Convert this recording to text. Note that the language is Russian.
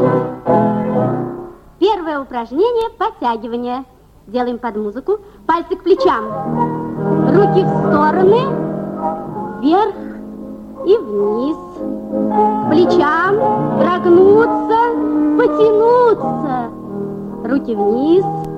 Первое упражнение – подтягивание. Делаем под музыку. Пальцы к плечам. Руки в стороны, вверх и вниз. К плечам прогнуться, потянуться. Руки вниз.